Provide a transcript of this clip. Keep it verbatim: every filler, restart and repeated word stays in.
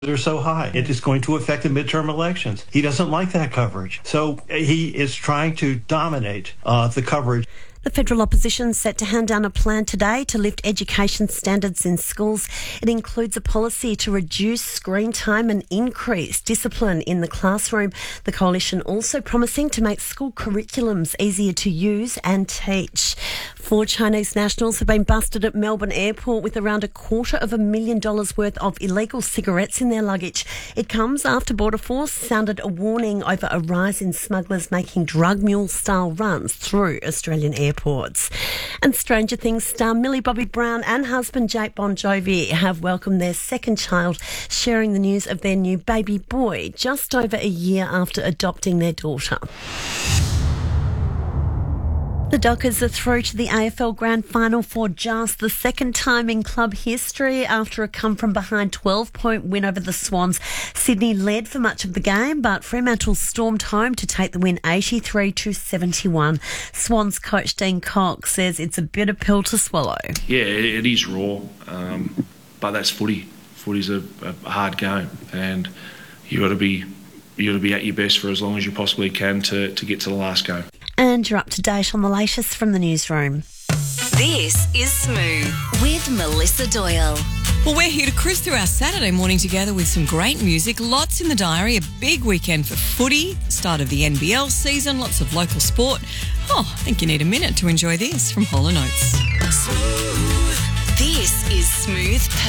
are so high. It is going to affect the midterm elections. He doesn't like that coverage. So he is trying to dominate uh, the coverage. The federal opposition set to hand down a plan today to lift education standards in schools. It includes a policy to reduce screen time and increase discipline in the classroom. The coalition also promising to make school curriculums easier to use and teach. Four Chinese nationals have been busted at Melbourne Airport with around a quarter of a million dollars worth of illegal cigarettes in their luggage. It comes after Border Force sounded a warning over a rise in smugglers making drug mule-style runs through Australian airports. Airports. And Stranger Things star Millie Bobby Brown and husband Jake Bon Jovi have welcomed their second child, sharing the news of their new baby boy just over a year after adopting their daughter. The Dockers are through to the A F L Grand Final for just the second time in club history after a come-from-behind twelve-point win over the Swans. Sydney led for much of the game, but Fremantle stormed home to take the win eighty-three to seventy-one. Swans coach Dean Cox says it's a bitter pill to swallow. Yeah, it is raw, um, but that's footy. Footy's a, a hard game, and you got to be you got to be at your best for as long as you possibly can to, to get to the last game. And you're up to date on the latest from the newsroom. This is Smooth with Melissa Doyle. Well, we're here to cruise through our Saturday morning together with some great music, lots in the diary, a big weekend for footy, start of the N B L season, lots of local sport. Oh, I think you need a minute to enjoy this from Hall and Oates. Smooth. This is Smooth